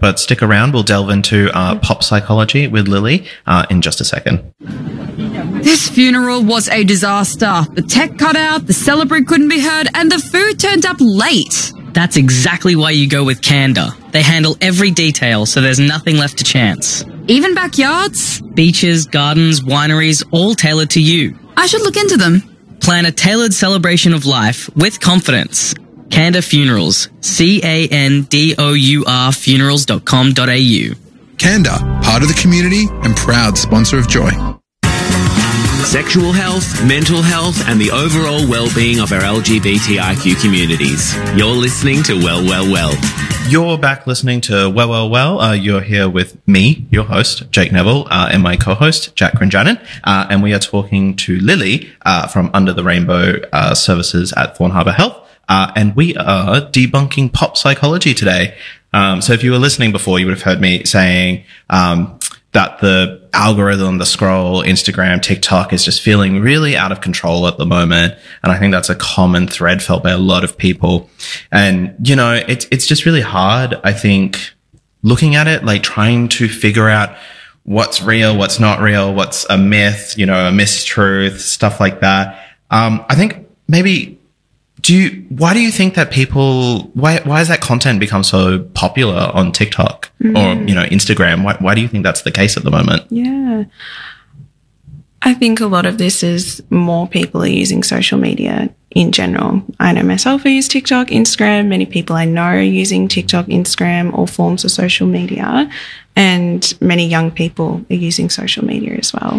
but stick around. We'll delve into pop psychology with Lily in just a second. This funeral was a disaster. The tech cut out, the celebrant couldn't be heard, and the food turned up late. That's exactly why you go with Canada. They handle every detail, so there's nothing left to chance. Even backyards? Beaches, gardens, wineries, all tailored to you. I should look into them. Plan a tailored celebration of life with confidence. Canda Funerals. CANDOUR funerals.com.au. Canda, part of the community and proud sponsor of Joy. Sexual health, mental health, and the overall well-being of our LGBTIQ communities. You're listening to Well, Well, Well. You're back listening to Well, Well, Well. You're here with me, your host, Jake Neville, and my co-host, Jack Crinjanen. And we are talking to Lily from Under the Rainbow Services at Thorn Harbour Health. And we are debunking pop psychology today. So if you were listening before, you would have heard me saying that the algorithm, the scroll, Instagram, TikTok is just feeling really out of control at the moment. And I think that's a common thread felt by a lot of people. And, you know, it's just really hard, I think, looking at it, like trying to figure out what's real, what's not real, what's a myth, you know, a mistruth, stuff like that. I think maybe why do you think that why has that content become so popular on TikTok or, you know, Instagram? Why do you think that's the case at the moment? Yeah. I think a lot of this is more people are using social media in general. I know myself, I use TikTok, Instagram. Many people I know are using TikTok, Instagram, all forms of social media. And many young people are using social media as well.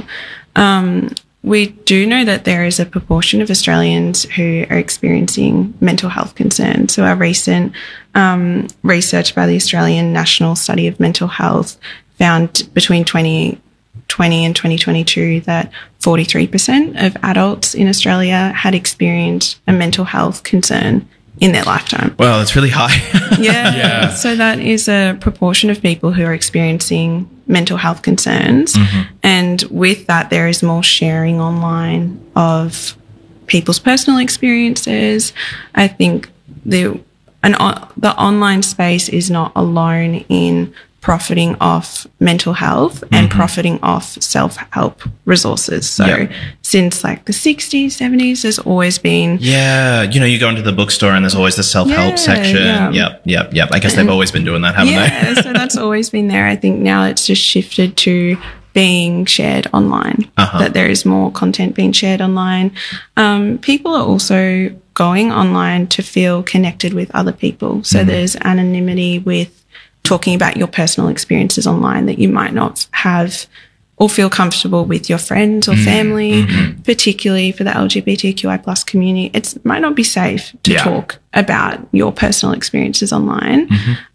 We do know that there is a proportion of Australians who are experiencing mental health concerns. So our recent research by the Australian National Study of Mental Health found between 2020 and 2022 that 43% of adults in Australia had experienced a mental health concern in their lifetime. Well, that's really high. Yeah. So that is a proportion of people who are experiencing mental health concerns. Mm-hmm. And with that, there is more sharing online of people's personal experiences. I think the online space is not alone in profiting off mental health and profiting off self-help resources. So since like the 60s, 70s, there's always been... Yeah, you know, you go into the bookstore and there's always the self-help section. Yep. I guess they've always been doing that, haven't they? Yeah, so that's always been there. I think now it's just shifted to being shared online, that there is more content being shared online. People are also going online to feel connected with other people. So there's anonymity with talking about your personal experiences online that you might not have or feel comfortable with your friends or family, particularly for the LGBTQI plus community. It might not be safe to talk about your personal experiences online.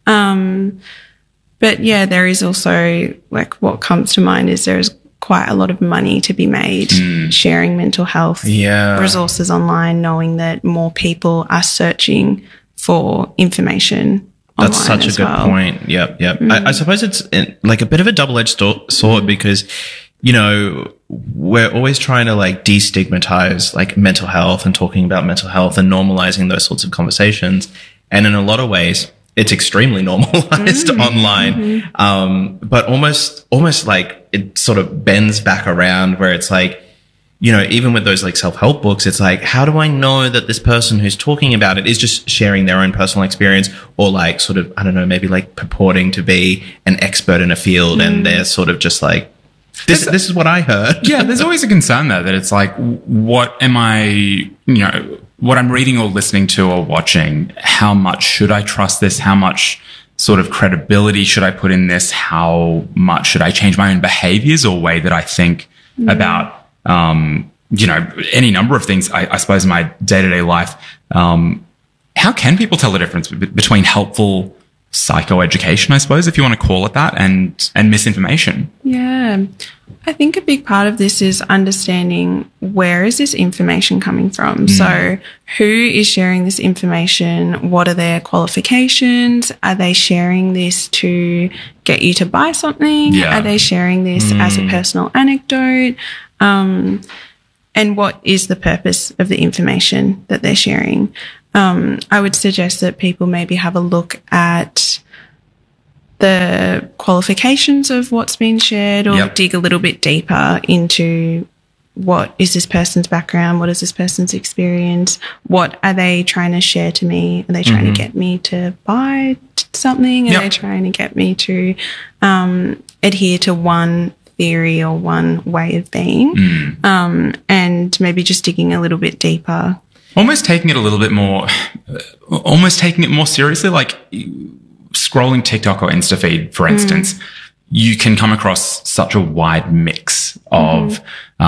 But yeah, there is also, like, what comes to mind is there's quite a lot of money to be made sharing mental health resources online, knowing that more people are searching for information. That's such a good point. Yep. I suppose it's like a bit of a double-edged sword because, you know, we're always trying to like destigmatize like mental health and talking about mental health and normalizing those sorts of conversations. And in a lot of ways, it's extremely normalized online. But almost like it sort of bends back around where it's like, you know, even with those like self-help books, it's like, how do I know that this person who's talking about it is just sharing their own personal experience or like sort of, I don't know, maybe like purporting to be an expert in a field and they're sort of just like, this is what I heard. Yeah, there's always a concern there that it's like, what am I, you know, what I'm reading or listening to or watching, how much should I trust this? How much sort of credibility should I put in this? How much should I change my own behaviors or way that I think about you know, any number of things, I suppose, in my day-to-day life. How can people tell the difference between helpful psychoeducation, I suppose, if you want to call it that, and misinformation? Yeah. I think a big part of this is understanding where is this information coming from. So who is sharing this information? What are their qualifications? Are they sharing this to get you to buy something? Yeah. Are they sharing this as a personal anecdote? And what is the purpose of the information that they're sharing? I would suggest that people maybe have a look at the qualifications of what's been shared, or Yep. dig a little bit deeper into what is this person's background, what is this person's experience, what are they trying to share to me? Are they trying to get me to buy something? Are Yep. they trying to get me to adhere to one theory or one way of being? And maybe just digging a little bit deeper. Almost taking it a little bit more, almost taking it more seriously, like scrolling TikTok or InstaFeed, for instance, you can come across such a wide mix of,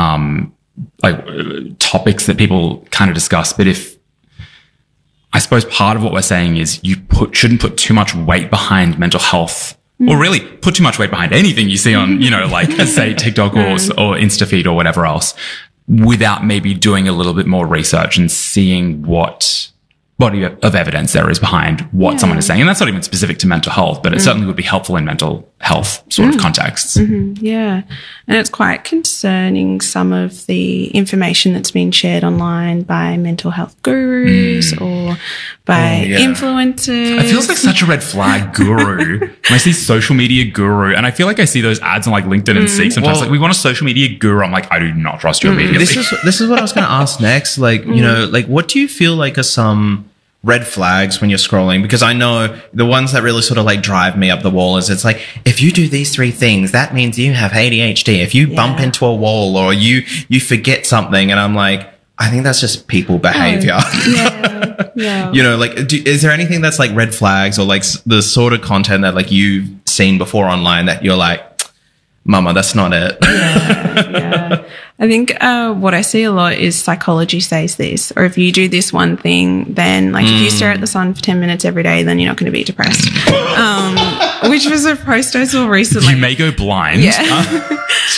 topics that people kind of discuss. But if, I suppose part of what we're saying is you shouldn't put too much weight behind mental health, or really put too much weight behind anything you see on, like, say TikTok or InstaFeed or whatever else, without maybe doing a little bit more research and seeing what body of evidence there is behind what someone is saying. And that's not even specific to mental health, but it certainly would be helpful in mental health sort of contexts. Yeah. And it's quite concerning, some of the information that's been shared online by mental health gurus or by influencers. It feels like such a red flag, guru. When I see social media guru, and I feel like I see those ads on like LinkedIn and Seek sometimes, Well- like, we want a social media guru. I'm like, I do not trust you immediately. This is what I was going to ask next. Like, like, what do you feel like are some red flags when you're scrolling? Because I know the ones that really sort of like drive me up the wall is it's like, if you do these 3 things, that means you have ADHD. If you bump into a wall or you forget something, and I'm like, I think that's just people behavior. Yeah. Like, is there anything that's like red flags or like the sort of content that like you've seen before online that you're like, mama, that's not it? Yeah. I think what I see a lot is psychology says this, or if you do this one thing, then like if you stare at the sun for 10 minutes every day, then you're not going to be depressed. Which was a post I saw recently. You may go blind. Yeah.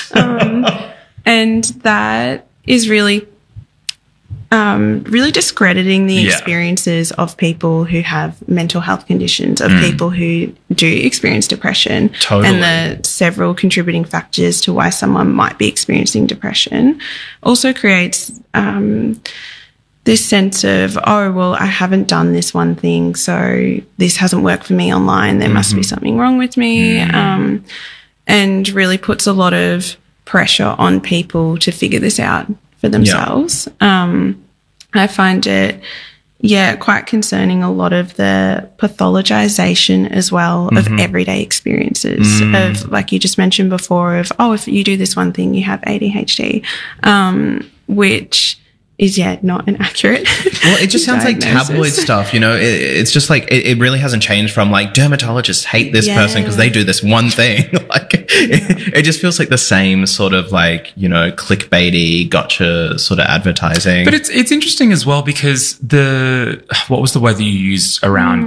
And that is really discrediting the experiences of people who have mental health conditions, of people who do experience depression, Totally. and the several contributing factors to why someone might be experiencing depression. Also creates this sense of, oh, well, I haven't done this one thing, so this hasn't worked for me online. There must be something wrong with me, and really puts a lot of pressure on people to figure this out for themselves. I find it, quite concerning, a lot of the pathologization as well of everyday experiences of, like you just mentioned before, of, oh, if you do this one thing, you have ADHD, which is, not an accurate Well, it just sounds like diagnosis. tabloid stuff, it's just like, it really hasn't changed from like dermatologists hate this person because they do this one thing. Like, it just feels like the same sort of like, clickbaity gotcha sort of advertising. But it's interesting as well because what was the word that you used around,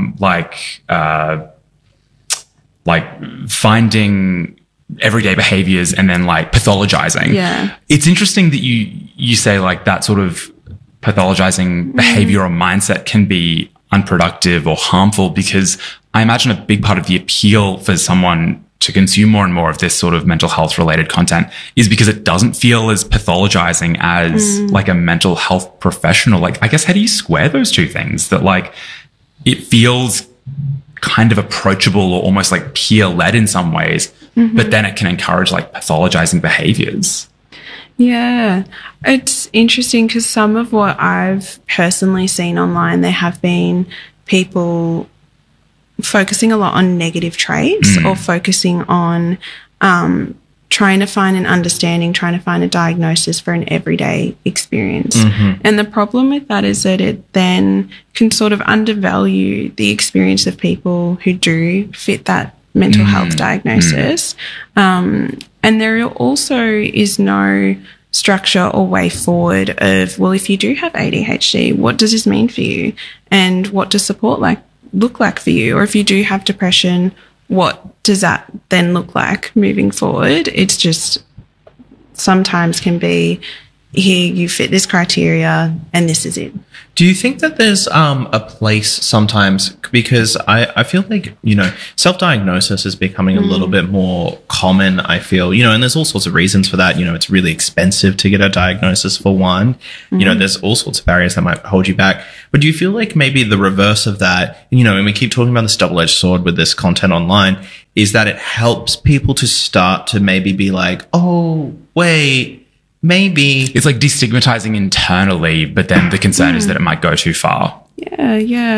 finding everyday behaviors and then like pathologizing. Yeah. It's interesting that you say like that sort of pathologizing behavior or mindset can be unproductive or harmful, because I imagine a big part of the appeal for someone to consume more and more of this sort of mental health related content is because it doesn't feel as pathologizing as like a mental health professional. Like, I guess, how do you square those two things? That like, it feels kind of approachable or almost like peer led in some ways, but then it can encourage like pathologizing behaviors. Yeah, it's interesting because some of what I've personally seen online, there have been people focusing a lot on negative traits or focusing on trying to find an understanding, trying to find a diagnosis for an everyday experience. And the problem with that is that it then can sort of undervalue the experience of people who do fit that mental health diagnosis. And there also is no structure or way forward of, well, if you do have ADHD, what does this mean for you? And what does support look like for you? Or if you do have depression, what does that then look like moving forward? It's just sometimes can be here, you fit this criteria and this is it. Do you think that there's a place sometimes, because I feel like, self-diagnosis is becoming a little bit more common, I feel, and there's all sorts of reasons for that. It's really expensive to get a diagnosis for one. There's all sorts of barriers that might hold you back. But do you feel like maybe the reverse of that, and we keep talking about this double-edged sword with this content online, is that it helps people to start to maybe be like, oh, wait, maybe it's like destigmatizing internally, but then the concern is that it might go too far. Yeah.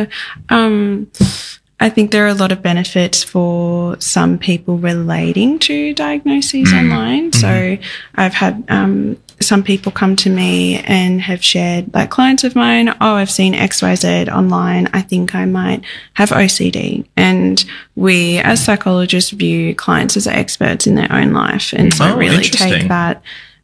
I think there are a lot of benefits for some people relating to diagnoses online. So I've had some people come to me and have shared, like clients of mine, I've seen XYZ online. I think I might have OCD. And we as psychologists view clients as experts in their own life. And so really take that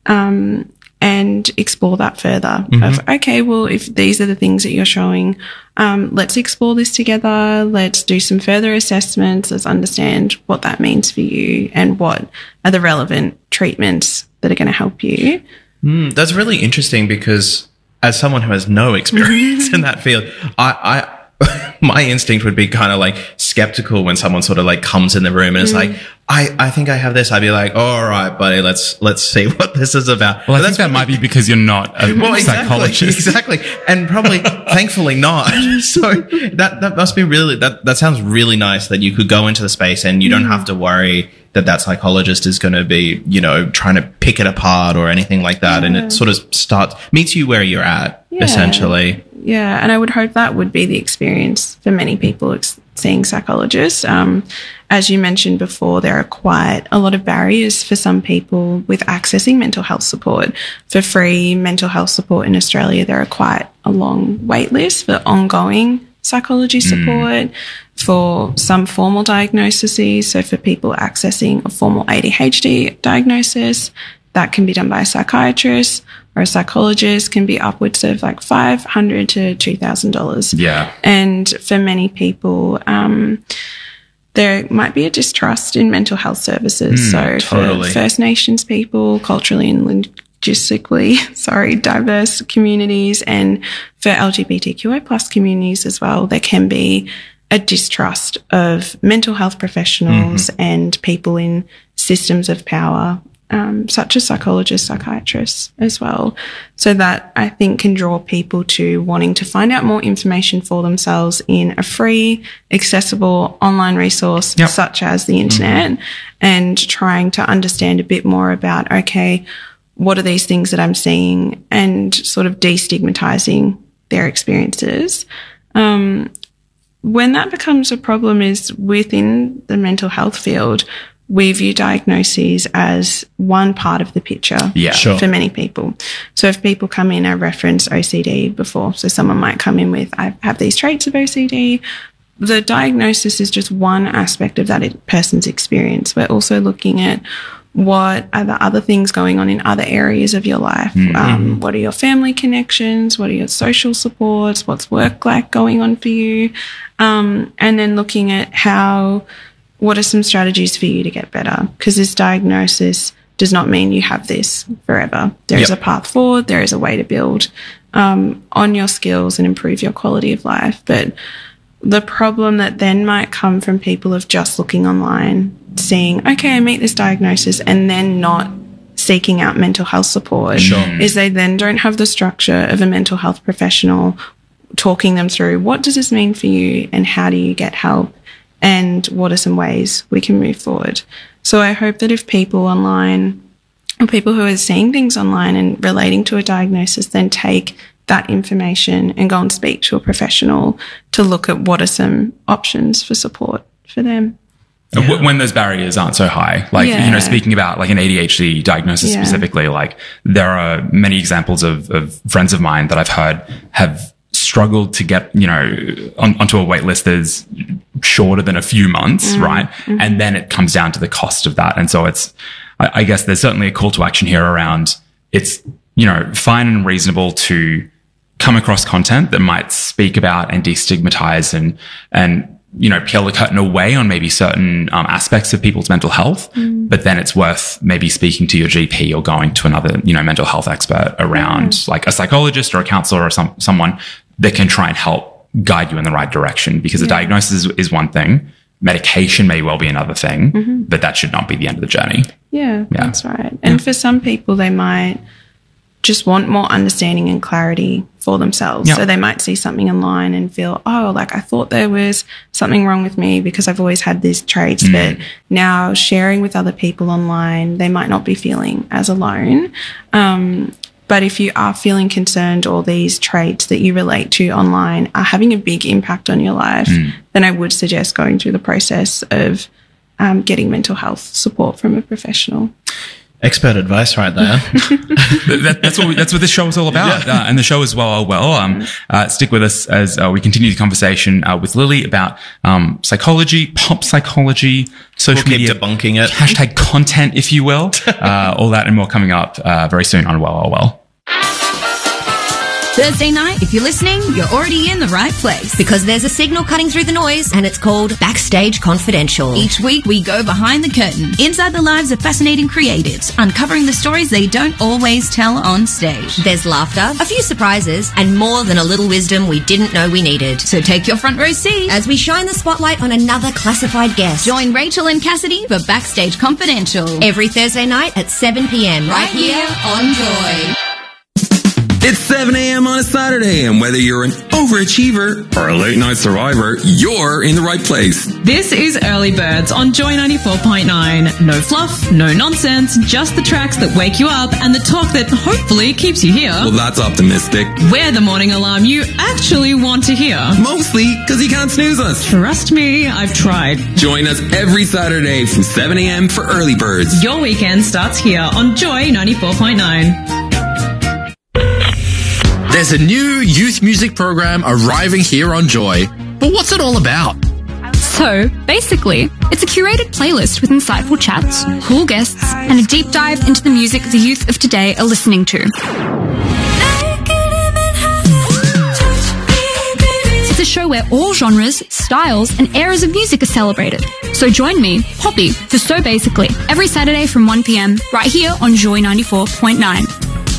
and explore that further of, okay, well, if these are the things that you're showing, let's explore this together. Let's do some further assessments. Let's understand what that means for you and what are the relevant treatments that are going to help you. That's really interesting, because as someone who has no experience in that field, I my instinct would be kind of like skeptical when someone sort of like comes in the room and it's like, I think I have this. I'd be like, all right, buddy, let's see what this is about. Well, I think that might be because you're not a psychologist. Exactly. And probably, thankfully not. So that must be really, that sounds really nice that you could go into the space and you don't have to worry that psychologist is going to be, trying to pick it apart or anything like that. And it sort of meets you where you're at, essentially. Yeah. And I would hope that would be the experience for many people seeing psychologists. As you mentioned before, there are quite a lot of barriers for some people with accessing mental health support. For free mental health support in Australia, there are quite a long wait list for ongoing psychology support, for some formal diagnoses. So for people accessing a formal ADHD diagnosis, that can be done by a psychiatrist, or a psychologist, can be upwards of like $500 to $2,000. Yeah. And for many people, there might be a distrust in mental health services. So totally. For First Nations people, culturally and linguistically, diverse communities, and for LGBTQI plus communities as well, there can be a distrust of mental health professionals and people in systems of power, such as psychologists, psychiatrists as well. So that, I think, can draw people to wanting to find out more information for themselves in a free, accessible online resource such as the internet, and trying to understand a bit more about, okay, what are these things that I'm seeing, and sort of destigmatizing their experiences. When that becomes a problem is within the mental health field, we view diagnoses as one part of the picture for many people. So if people come in, I referenced OCD before. So someone might come in with, I have these traits of OCD. The diagnosis is just one aspect of that person's experience. We're also looking at what are the other things going on in other areas of your life. What are your family connections? What are your social supports? What's work like going on for you? And then looking at what are some strategies for you to get better? Because this diagnosis does not mean you have this forever. There is a path forward. There is a way to build on your skills and improve your quality of life. But the problem that then might come from people of just looking online, seeing, okay, I meet this diagnosis, and then not seeking out mental health support, is they then don't have the structure of a mental health professional talking them through, what does this mean for you and how do you get help? And what are some ways we can move forward? So I hope that if people online, or people who are seeing things online and relating to a diagnosis, then take that information and go and speak to a professional to look at what are some options for support for them. When those barriers aren't so high, speaking about like an ADHD diagnosis specifically, like there are many examples of friends of mine that I've heard have struggled to get, onto a wait list that is shorter than a few months, right? And then it comes down to the cost of that. And so I guess there's certainly a call to action here around it's, fine and reasonable to come across content that might speak about and destigmatize and peel the curtain away on maybe certain aspects of people's mental health. but then it's worth maybe speaking to your GP or going to another, mental health expert around, like a psychologist or a counselor or someone that can try and help guide you in the right direction, because a diagnosis is one thing. Medication may well be another thing, but that should not be the end of the journey. Yeah, that's right. And for some people, they might just want more understanding and clarity for themselves. Yeah. So they might see something online and feel, I thought there was something wrong with me because I've always had these traits, but now sharing with other people online, they might not be feeling as alone. But if you are feeling concerned or these traits that you relate to online are having a big impact on your life, then I would suggest going through the process of getting mental health support from a professional. Expert advice right there. That's what this show is all about. And the show is well. Stick with us as we continue the conversation with Lily about psychology, pop psychology, social We'll keep media, debunking it. hashtag content, if you will. All that and more coming up very soon on Well. Thursday night, if you're listening, you're already in the right place. Because there's a signal cutting through the noise, and it's called Backstage Confidential. Each week, we go behind the curtain, inside the lives of fascinating creatives, uncovering the stories they don't always tell on stage. There's laughter, a few surprises, and more than a little wisdom we didn't know we needed. So take your front row seat As we shine the spotlight on another classified guest. join Rachel and Cassidy for Backstage Confidential. Every Thursday night at 7 p.m. right here on Joy. It's 7 a.m. on a Saturday, and whether you're an overachiever or a late night survivor, you're in the right place. This is Early Birds on Joy 94.9. No fluff, no nonsense, just the tracks that wake you up and the talk that hopefully keeps you here. Well, that's optimistic. We're the morning alarm you actually want to hear. Mostly because you can't snooze us. Trust me, I've tried. Join us every Saturday from 7 a.m. for Early Birds. Your weekend starts here on Joy 94.9. There's a new youth music program arriving here on Joy. But what's it all about? So, basically, it's a curated playlist with insightful chats, cool guests, and a deep dive into the music the youth of today are listening to. It's a show where all genres, styles, and eras of music are celebrated. So join me, Poppy, for So Basically, every Saturday from 1 p.m, right here on Joy 94.9.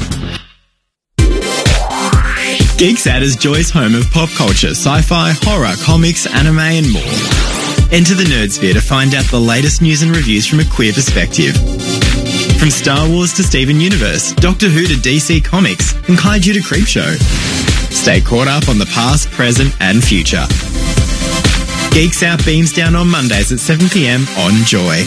GeekSat is Joy's home of pop culture, sci-fi, horror, comics, anime, and more. Enter the Nerdsphere to find out the latest news and reviews from a queer perspective. From Star Wars to Steven Universe, Doctor Who to DC Comics, and Kaiju to Creepshow. Stay caught up on the past, present, and future. GeekSat beams down on Mondays at 7 p.m. on Joy.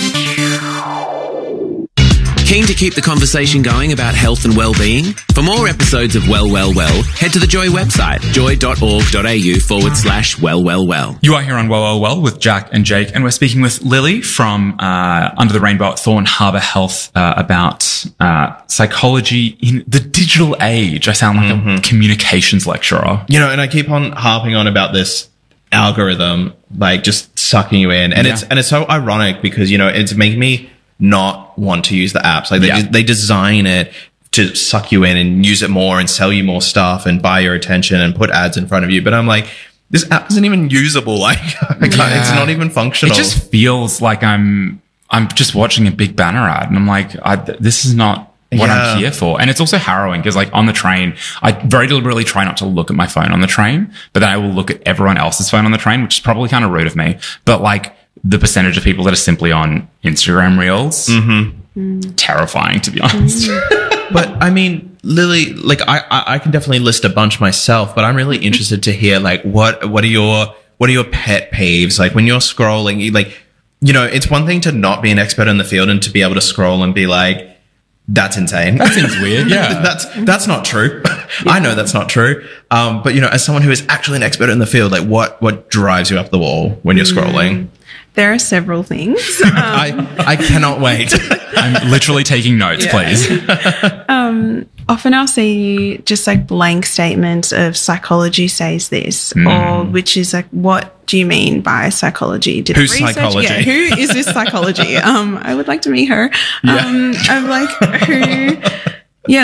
Keen to keep the conversation going about health and well-being? For more episodes of Well, head to the Joy website, joy.org.au/well. You are here on Well with Jack and Jake, and we're speaking with Lily from Under the Rainbow at Thorn Harbour Health about psychology in the digital age. I sound like a communications lecturer. And I keep on harping on about this algorithm, like just sucking you in. And it's so ironic because, it's making me not want to use the apps. Like they design it to suck you in and use it more and sell you more stuff and buy your attention and put ads in front of you. But I'm like, this app isn't even usable. Like, it's not even functional. It just feels like I'm just watching a big banner ad, and I'm like, this is not what I'm here for. And it's also harrowing because, like, on the train, I very deliberately try not to look at my phone on the train, but then I will look at everyone else's phone on the train, which is probably kind of rude of me. But like, the percentage of people that are simply on Instagram Reels, terrifying, to be honest. But I mean, Lily, like I can definitely list a bunch myself, but I'm really interested to hear like what are your pet peeves? Like when you're scrolling, it's one thing to not be an expert in the field and to be able to scroll and be like, that's insane. That seems weird. Yeah. That's not true. I know that's not true. But as someone who is actually an expert in the field, like what drives you up the wall when you're scrolling? There are several things. I cannot wait. I'm literally taking notes, please. Often I'll see just like blank statements of psychology says this, or which is like, what do you mean by psychology? Who's psychology? Yeah, who is this psychology? I would like to meet her. I'm like, who? Yeah, like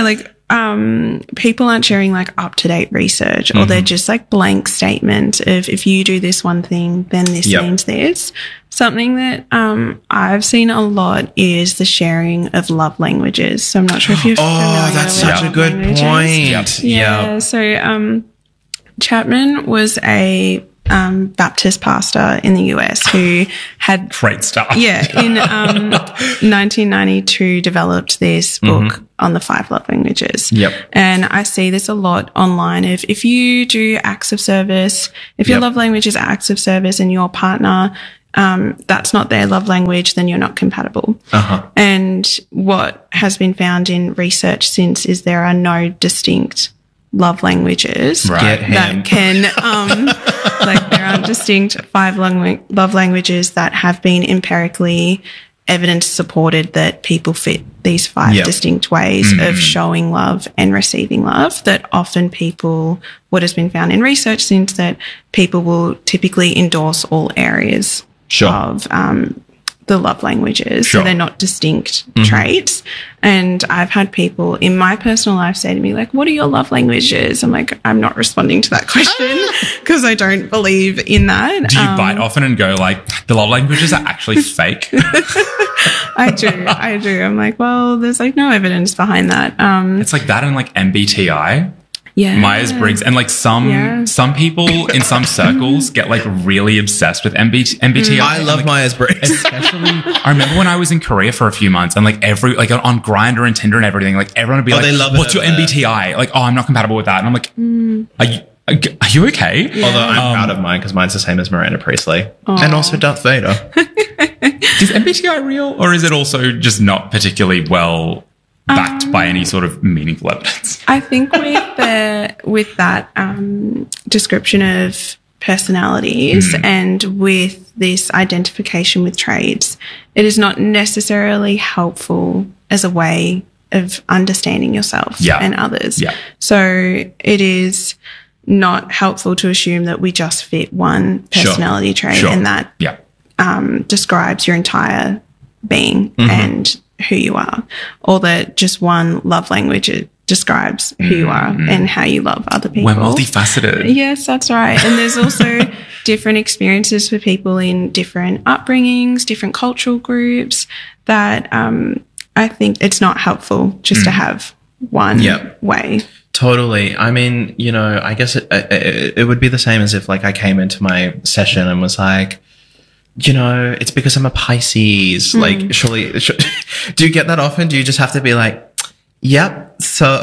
people aren't sharing like up-to-date research, or they're just like blank statement of if you do this one thing, then this means this. Something that I've seen a lot is the sharing of love languages. So I'm not sure if you're familiar that's with such a love good languages. point. Yeah. So Chapman was a Baptist pastor in the US who had great stuff. Yeah, in 1992 developed this book on the 5 love languages. Yep. And I see this a lot online. If you do acts of service, if your love language is acts of service and your partner, that's not their love language, then you're not compatible. And what has been found in research since is there are no distinct love languages that can, like there aren't distinct 5 love languages that have been empirically evidence supported that people fit these 5 distinct ways of showing love and receiving love, that often people, what has been found in research since, that people will typically endorse all areas of the love languages. So they're not distinct traits. And I've had people in my personal life say to me, like, what are your love languages? I'm like, I'm not responding to that question because I don't believe in that. Do you bite often and go like, the love languages are actually fake? I do. I'm like, well, there's like no evidence behind that. It's like that and like MBTI. Yeah. Myers-Briggs. And like some people in some circles get like really obsessed with MBTI. I love Myers-Briggs. Especially, I remember when I was in Korea for a few months and like on Grindr and Tinder and everything, like everyone would be they love what's your MBTI? Like, oh, I'm not compatible with that. And I'm like, are you okay? Yeah. Although I'm proud of mine because mine's the same as Miranda Priestley. And also Darth Vader. Is MBTI real, or is it also just not particularly well backed by any sort of meaningful evidence? I think with that description of personalities and with this identification with traits, it is not necessarily helpful as a way of understanding yourself and others. Yeah. So it is not helpful to assume that we just fit one personality trait and that describes your entire being and who you are, or that just one love language describes who you are and how you love other people. We're multifaceted. Yes, that's right. And there's also different experiences for people in different upbringings, different cultural groups, that I think it's not helpful just to have one way. Totally. I mean, you know, I guess it would be the same as if like I came into my session and was like, you know, it's because I'm a Pisces. Like, surely, do you get that often? Do you just have to be like, yep, so.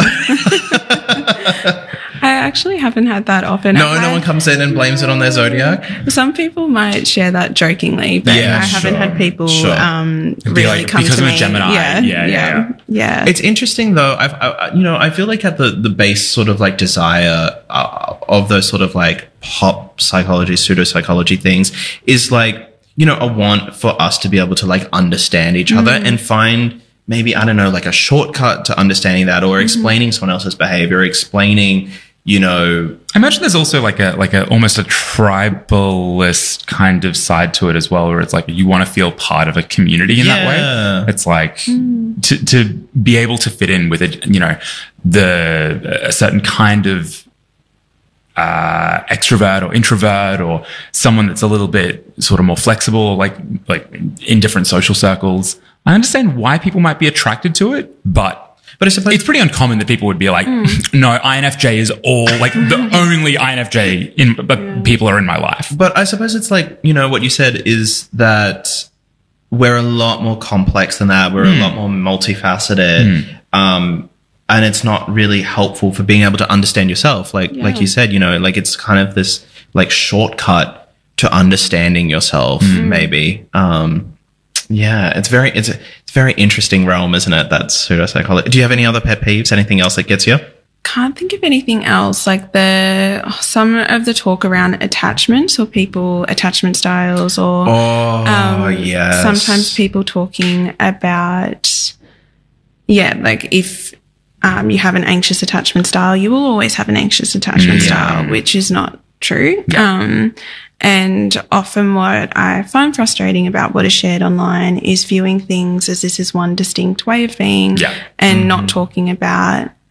I actually haven't had that often. No one comes in and blames it on their zodiac? Some people might share that jokingly, but I haven't had people really like, come because to I'm me. a Gemini. Yeah. It's interesting though. I feel like at the base sort of like desire of those sort of like pop psychology, pseudo-psychology things is like, you know, a want for us to be able to like understand each other and find maybe, I don't know, like a shortcut to understanding that, or explaining someone else's behavior, explaining, you know. I imagine there's also like a almost a tribalist kind of side to it as well, where it's like you want to feel part of a community in that way. It's like to be able to fit in with it, you know, a certain kind of extrovert or introvert, or someone that's a little bit sort of more flexible, like in different social circles. I understand why people might be attracted to it, but I suppose it's pretty uncommon that people would be like, no, INFJ is all like the only INFJ people are in my life. But I suppose it's like, you know, what you said is that we're a lot more complex than that. We're a lot more multifaceted. And it's not really helpful for being able to understand yourself. Like you said, you know, like it's kind of this like shortcut to understanding yourself, maybe. It's very interesting realm, isn't it? That's pseudo-psychology. Do you have any other pet peeves? Anything else that gets you? Can't think of anything else. Like some of the talk around attachments, or people attachment styles, or sometimes people talking about like if you have an anxious attachment style, you will always have an anxious attachment style, which is not true. And often what I find frustrating about what is shared online is viewing things as this is one distinct way of being and not talking about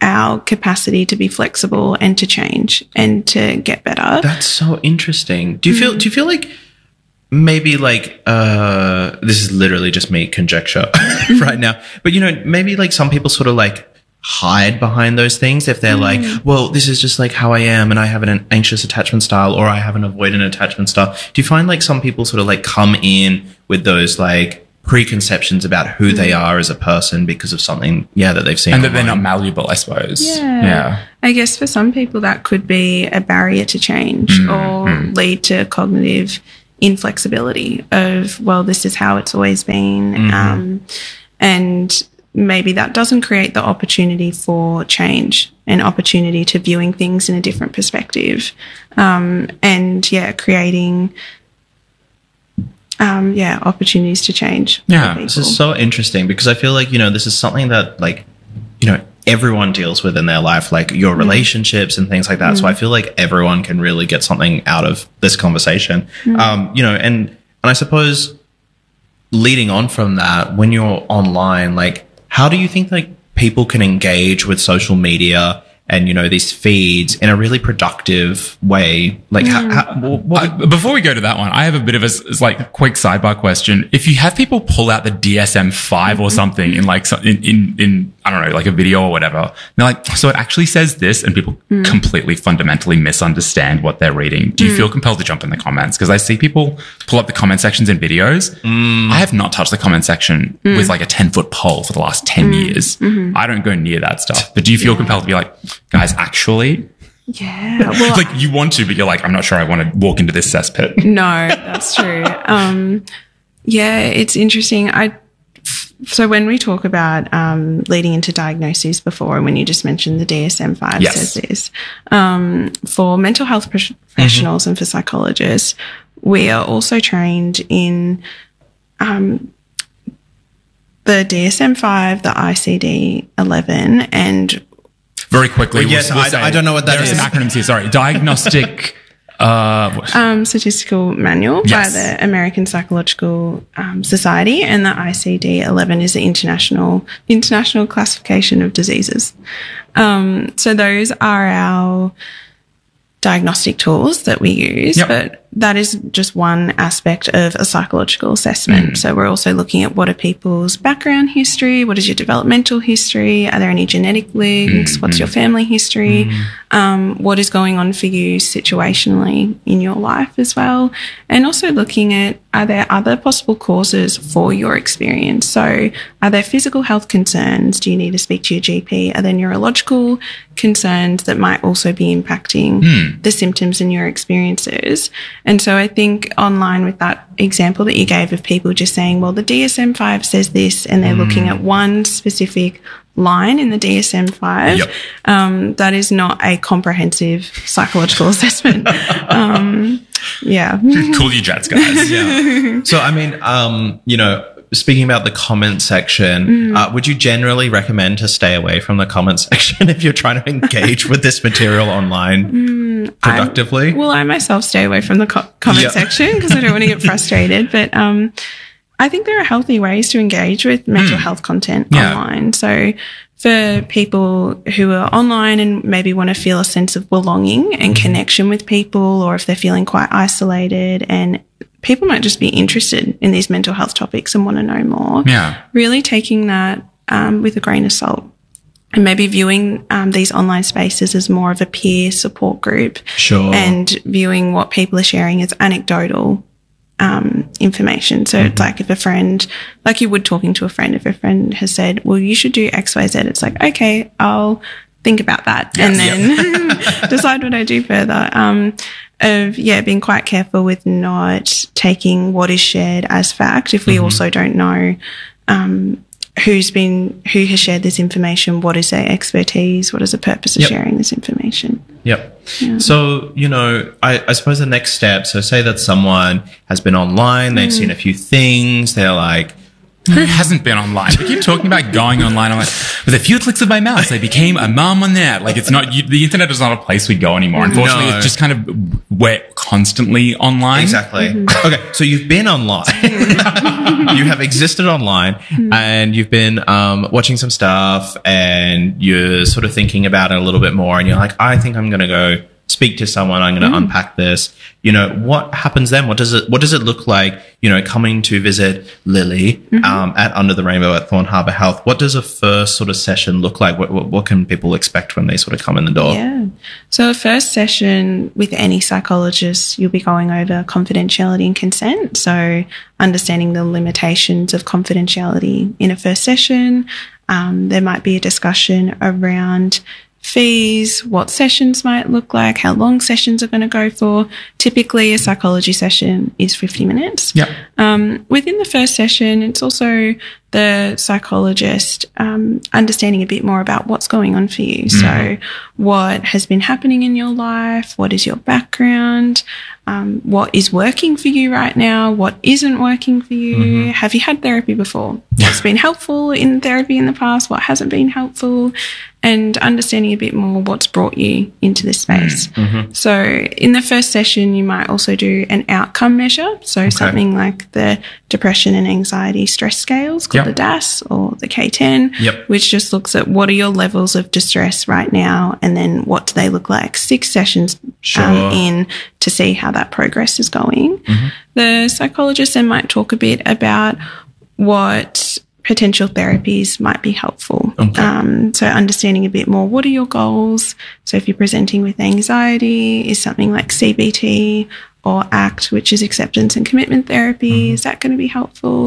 our capacity to be flexible and to change and to get better. That's so interesting. Do you feel like maybe like this is literally just me conjecture right now, but maybe like some people sort of like hide behind those things if they're like, well, this is just like how I am and I have an anxious attachment style or I have an avoidant attachment style. Do you find like some people sort of like come in with those like preconceptions about who they are as a person because of something that they've seen and online? that they're not malleable, I suppose. Yeah. I guess for some people that could be a barrier to change or lead to cognitive inflexibility of, well, this is how it's always been. And maybe that doesn't create the opportunity for change and opportunity to viewing things in a different perspective. Creating opportunities to change. Yeah, this is so interesting because I feel like, this is something that like, everyone deals with in their life, like your relationships and things like that. So I feel like everyone can really get something out of this conversation. And I suppose leading on from that, when you're online, like, how do you think like people can engage with social media and, these feeds in a really productive way? Like, before we go to that one, I have a bit of a quick sidebar question. If you have people pull out the DSM-5 or something in like in I don't know, like a video or whatever, they're like, so it actually says this, and people completely fundamentally misunderstand what they're reading. Do you feel compelled to jump in the comments? Because I see people pull up the comment sections in videos. I have not touched the comment section with like a 10-foot pole for the last 10 years. I don't go near that stuff. But do you feel compelled to be like, guys, actually? Yeah. Well, like you want to, but you're like, I'm not sure I want to walk into this cesspit. No, that's true. It's interesting. So when we talk about leading into diagnoses before, and when you just mentioned the DSM-5 says this, for mental health professionals and for psychologists, we are also trained in the DSM-5 the ICD-11, and very quickly. Yes, I don't know what that is. There's some acronyms here. Sorry. Diagnostic... statistical manual by the American Psychological Society, and the ICD-11 is the International Classification of Diseases. So those are our diagnostic tools that we use, but that is just one aspect of a psychological assessment. So we're also looking at what are people's background history, what is your developmental history, are there any genetic links, what's your family history, what is going on for you situationally in your life as well, and also looking at, are there other possible causes for your experience? So are there physical health concerns? Do you need to speak to your GP? Are there neurological concerns that might also be impacting the symptoms in your experiences? And so I think online with that example that you gave of people just saying, well, the DSM-5 says this, and they're looking at one specific line in the DSM-5, that is not a comprehensive psychological assessment. Cool you jets, guys. So, I mean, speaking about the comment section, would you generally recommend to stay away from the comment section if you're trying to engage with this material online productively? I myself stay away from the comment section because I don't want to get frustrated. But I think there are healthy ways to engage with mental health content online. So for people who are online and maybe want to feel a sense of belonging and connection with people, or if they're feeling quite isolated, and people might just be interested in these mental health topics and want to know more. Really taking that with a grain of salt, and maybe viewing these online spaces as more of a peer support group. And viewing what people are sharing as anecdotal information. So it's like if a friend, like you would talking to a friend, if a friend has said, well, you should do X, Y, Z, it's like, okay, I'll think about that and then decide what I do further. Being quite careful with not taking what is shared as fact. If we also don't know who has shared this information, what is their expertise, what is the purpose of sharing this information. So, I suppose the next step, so say that someone has been online, they've seen a few things, they're like, who hasn't been online? We keep talking about going online. I'm like, with a few clicks of my mouse, I became a mom on that. Like, it's not, the internet is not a place we go anymore. Unfortunately, it's just kind of, we're constantly online. Exactly. Okay, so you've been online. you have existed online and you've been watching some stuff and you're sort of thinking about it a little bit more and you're like, I think I'm going to go speak to someone. I'm going to unpack this. What happens then? What does it look like, coming to visit Lily at Under the Rainbow at Thorn Harbour Health? What does a first sort of session look like? What can people expect when they sort of come in the door? Yeah. So a first session with any psychologist, you'll be going over confidentiality and consent. So understanding the limitations of confidentiality in a first session. There might be a discussion around fees, what sessions might look like, how long sessions are going to go for. Typically, a psychology session is 50 minutes. Yep. Within the first session, it's also the psychologist understanding a bit more about what's going on for you. So what has been happening in your life? What is your background? What is working for you right now? What isn't working for you? Have you had therapy before? What's been helpful in therapy in the past? What hasn't been helpful? And understanding a bit more what's brought you into this space. So in the first session, you might also do an outcome measure. So something like the depression and anxiety stress scales called the DASS or the K10, which just looks at what are your levels of distress right now and then what do they look like 6 sessions in to see how that progress is going. The psychologist then might talk a bit about what potential therapies might be helpful. So understanding a bit more, what are your goals? So if you're presenting with anxiety, is something like CBT or ACT, which is acceptance and commitment therapy, is that going to be helpful?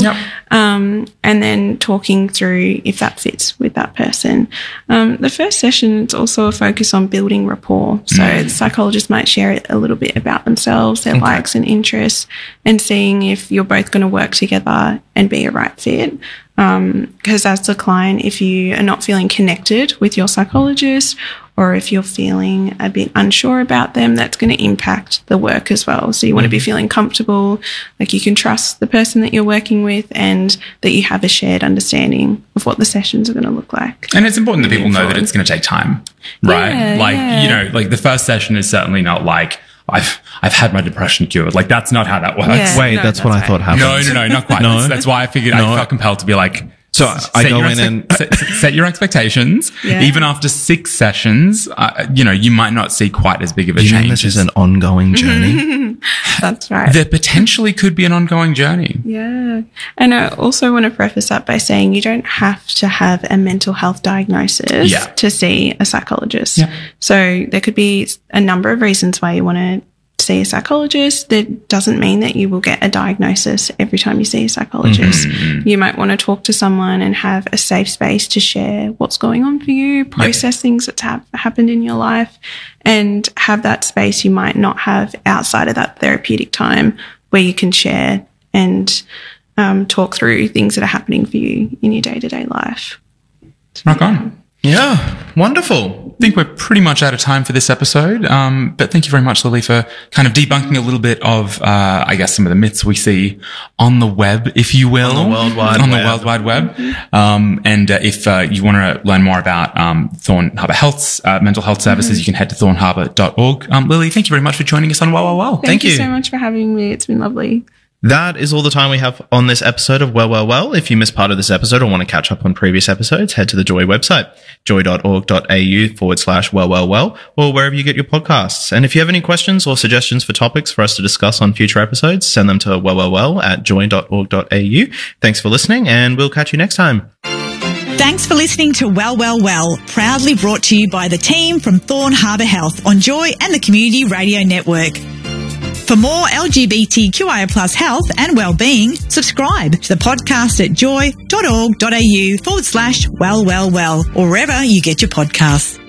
And then talking through if that fits with that person. The first session, it's also a focus on building rapport. So the psychologist might share a little bit about themselves, their likes and interests, and seeing if you're both going to work together and be a right fit. Because as the client, if you are not feeling connected with your psychologist or if you're feeling a bit unsure about them, that's going to impact the work as well. So you want to be feeling comfortable, like you can trust the person that you're working with and that you have a shared understanding of what the sessions are going to look like. And it's important that people know that it's going to take time, right? Like the first session is certainly not like, I've had my depression cured. Like that's not how that works. Wait, that's what I thought happened. No, not quite. That's why I figured I felt compelled to be like, so I go in and set your expectations. Even after 6 sessions, you might not see quite as big of a change. This is an ongoing journey. That's right. There potentially could be an ongoing journey. Yeah. And I also want to preface that by saying you don't have to have a mental health diagnosis to see a psychologist. So there could be a number of reasons why you want to see a psychologist. That doesn't mean that you will get a diagnosis every time you see a psychologist. You might want to talk to someone and have a safe space to share what's going on for you, process things that's happened in your life, and have that space you might not have outside of that therapeutic time where you can share and talk through things that are happening for you in your day-to-day life. Rock on. Yeah, wonderful. I think we're pretty much out of time for this episode. But thank you very much, Lily, for kind of debunking a little bit of, I guess, some of the myths we see on the web, if you will. On the World Wide Web. And if you want to learn more about Thorn Harbour Health's mental health services, you can head to thornharbour.org. Lily, thank you very much for joining us on Well. Thank you so much for having me. It's been lovely. That is all the time we have on this episode of Well. If you missed part of this episode or want to catch up on previous episodes, head to the Joy website, joy.org.au/well, or wherever you get your podcasts. And if you have any questions or suggestions for topics for us to discuss on future episodes, send them to well@joy.org.au. Thanks for listening, and we'll catch you next time. Thanks for listening to Well, proudly brought to you by the team from Thorn Harbour Health on Joy and the Community Radio Network. For more LGBTQIA+ health and wellbeing, subscribe to the podcast at joy.org.au/well, or wherever you get your podcasts.